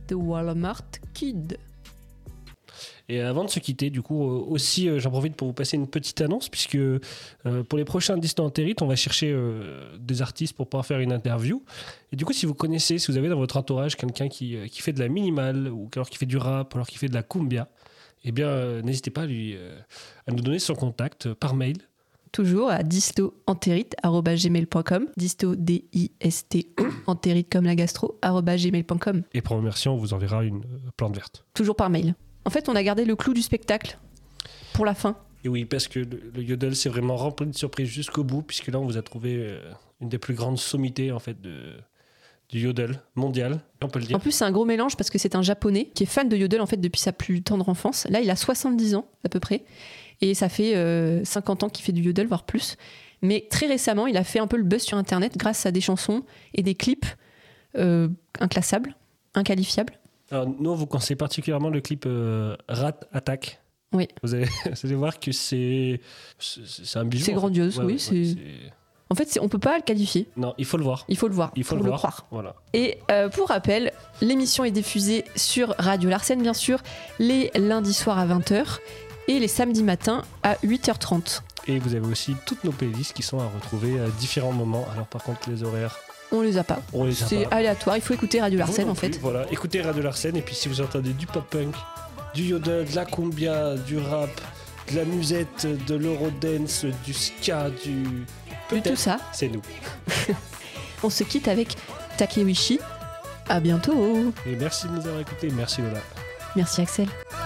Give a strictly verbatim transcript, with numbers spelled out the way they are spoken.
The Walmart Kid. Et avant de se quitter, du coup, euh, aussi, euh, j'en profite pour vous passer une petite annonce, puisque euh, pour les prochains Distant Entérite, on va chercher euh, des artistes pour pouvoir faire une interview. Et du coup, si vous connaissez, si vous avez dans votre entourage quelqu'un qui, euh, qui fait de la minimale, ou alors qui fait du rap, ou alors qui fait de la cumbia, eh bien, euh, n'hésitez pas à, lui, euh, à nous donner son contact euh, par mail. Toujours à distoentérite arobase gmail point com, disto D I S T O, entérite comme la gastro, arobase gmail point com. Et pour remercier, on vous enverra une euh, plante verte. Toujours par mail. En fait, on a gardé le clou du spectacle pour la fin. Et oui, parce que le, le Yodel, c'est vraiment rempli de surprises jusqu'au bout, puisque là, on vous a trouvé euh, une des plus grandes sommités, en fait, de, du Yodel mondial, on peut le dire. En plus, c'est un gros mélange parce que c'est un Japonais qui est fan de Yodel, en fait, depuis sa plus tendre enfance. Là, il a soixante-dix ans, à peu près. Et ça fait euh, cinquante ans qu'il fait du Yodel, voire plus. Mais très récemment, il a fait un peu le buzz sur Internet grâce à des chansons et des clips euh, inclassables, inqualifiables. Alors, nous, on vous conseille particulièrement le clip euh, Rat Attack. Oui. Vous allez, vous allez voir que c'est, c'est, c'est un bijou. C'est grandiose, ouais, oui. ouais, c'est... ouais, c'est... En fait, c'est... on ne peut pas le qualifier. Non, il faut le voir. Il faut le voir. Il faut pour le, le voir. croire. Voilà. Et euh, pour rappel, l'émission est diffusée sur Radio Larsen, bien sûr, les lundis soirs à vingt heures et les samedis matins à huit heures trente. Et vous avez aussi toutes nos playlists qui sont à retrouver à différents moments. Alors, par contre, les horaires... On les a pas. On les a c'est pas. aléatoire, il faut écouter Radio Larsen Vous en non plus, fait. Voilà, écoutez Radio Larsen et puis si vous entendez du pop-punk, du yodel, de la cumbia, du rap, de la musette, de l'eurodance, du ska, du... De Peut-être, tout ça, c'est nous. on se quitte avec Takewishi. À bientôt. Et merci de nous avoir écoutés. Merci Lola. Merci Axel.